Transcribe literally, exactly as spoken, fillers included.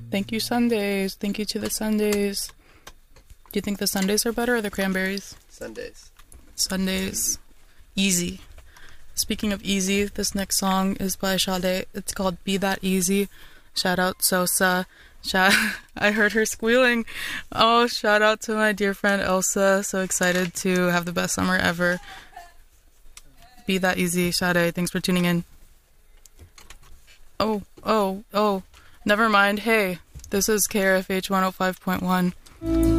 Thank you, Sundays. Thank you to the Sundays. Do you think the Sundays are better or the Cranberries? Sundays. Sundays. Easy. Speaking of easy, this next song is by Sade. It's called Be That Easy. Shout out Sosa. Shout I heard her squealing. Oh, shout out to my dear friend Elsa. So excited to have the best summer ever. Be That Easy, Sade. Thanks for tuning in. Oh, oh, oh. Never mind. Hey, this is K R F H one oh five point one.